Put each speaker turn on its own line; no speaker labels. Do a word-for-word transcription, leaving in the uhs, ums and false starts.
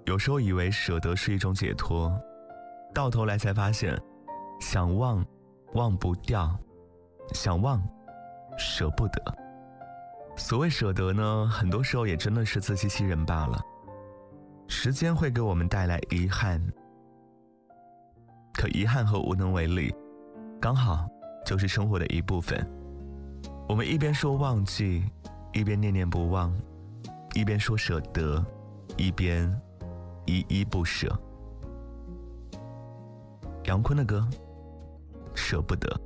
有时候以为舍得是一种解脱，到头来才发现，想忘忘不掉，想忘舍不得。所谓舍得呢，很多时候也真的是自欺欺人罢了。时间会给我们带来遗憾，可遗憾和无能为力刚好就是生活的一部分。我们一边说忘记，一边念念不忘，一边说舍得，一边依依不舍。杨坤的歌，舍不得。